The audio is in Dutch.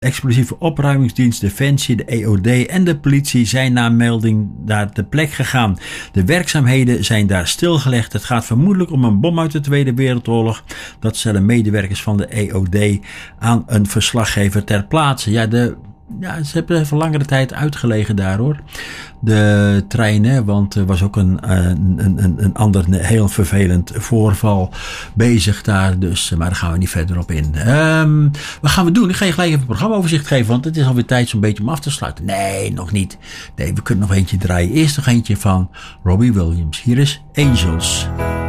Explosieve opruimingsdienst, Defensie, de EOD en de politie zijn na melding naar de plek gegaan. De werkzaamheden zijn daar stilgelegd. Het gaat vermoedelijk om een bom uit de Tweede Wereldoorlog. Dat stellen medewerkers van de EOD aan een verslaggever ter plaatse. Ja, ze hebben even langere tijd uitgelegen daar hoor. De treinen, want er was ook een ander heel vervelend voorval bezig daar. Dus, maar daar gaan we niet verder op in. Wat gaan we doen? Ik ga je gelijk even een programmaoverzicht geven, want het is alweer tijd zo'n beetje om af te sluiten. Nee, nog niet. Nee, we kunnen nog eentje draaien. Eerst nog eentje van Robbie Williams. Hier is Angels.